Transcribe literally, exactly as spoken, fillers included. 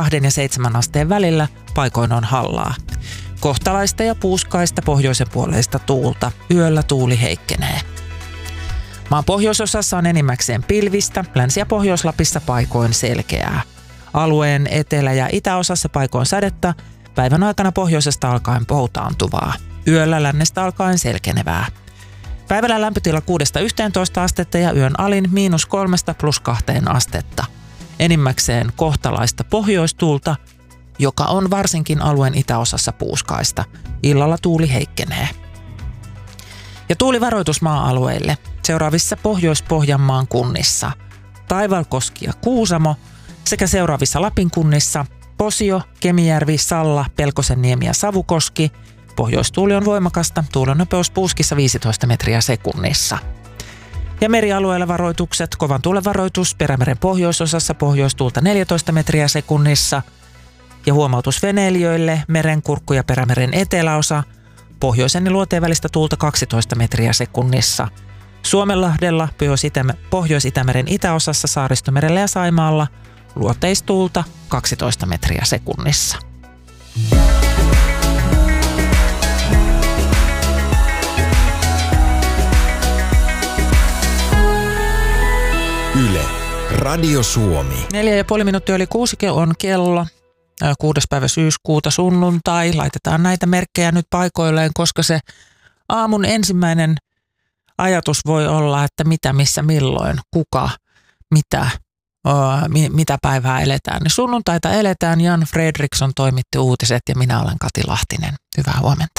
kahden ja seitsemän asteen välillä, paikoin on hallaa. Kohtalaista ja puuskaista pohjoisen puoleista tuulta. Yöllä tuuli heikkenee. Maan pohjoisosassa on enimmäkseen pilvistä, Länsi- ja Pohjois-Lapissa paikoin selkeää. Alueen etelä- ja itäosassa paikoin sadetta, päivän aikana pohjoisesta alkaen poutaantuvaa. Yöllä lännestä alkaen selkenevää. Päivällä lämpötila kuudesta yhteentoista astetta ja yön alin miinus kolmesta plus kahteen astetta. Enimmäkseen kohtalaista pohjoistuulta, joka on varsinkin alueen itäosassa puuskaista. Illalla tuuli heikkenee. Ja tuulivaroitus maa-alueille seuraavissa Pohjois-Pohjanmaan kunnissa. Taivalkoski ja Kuusamo sekä seuraavissa Lapin kunnissa Posio, Kemijärvi, Salla, Pelkosenniemi ja Savukoski. Pohjoistuuli on voimakasta, tuulen nopeus puuskissa viisitoista metriä sekunnissa. Ja merialueilla varoitukset, kovan tuulen varoitus Perämeren pohjoisosassa pohjoistuulta neljätoista metriä sekunnissa. Ja huomautus veneilijöille, Merenkurkku ja Perämeren eteläosa, pohjoisen ja luoteen välistä tuulta kaksitoista metriä sekunnissa. Suomenlahdella, Pohjois-Itämeren itäosassa, Saaristomerellä ja Saimaalla, luoteistuulta kaksitoista metriä sekunnissa. Yle, Radio Suomi. Neljä ja puoli minuuttia yli kuusi on kello. Kuudes päivä syyskuuta sunnuntai. Laitetaan näitä merkkejä nyt paikoilleen, koska se aamun ensimmäinen ajatus voi olla, että mitä, missä, milloin, kuka, mitä, o, mi, mitä päivää eletään. Niin sunnuntaita eletään. Jan Fredriksson toimitti uutiset ja minä olen Kati Lahtinen. Hyvää huomenta.